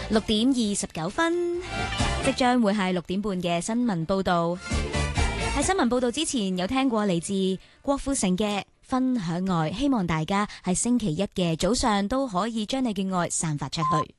6:29，即將會係6點半嘅新聞報道。喺新聞報道之前，有聽過嚟自郭富城嘅分享愛，希望大家喺星期一嘅早上都可以將你嘅愛散發出去。